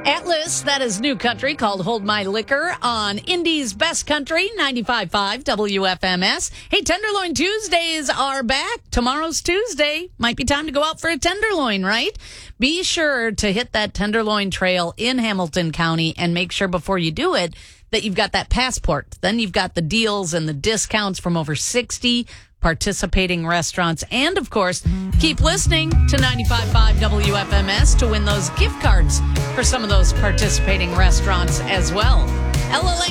Atlas, that is new country called Hold My Liquor on Indy's Best Country, 95.5 WFMS. Hey, Tenderloin Tuesdays are back. Tomorrow's Tuesday. Might be time to go out for a tenderloin, right? Be sure to hit that Tenderloin Trail in Hamilton County and make sure before you do it that you've got that passport. Then you've got the deals and the discounts from over 60 participating restaurants. And, of course, keep listening to 95.5 WFMS to win those gift cards for some of those participating restaurants as well. LLA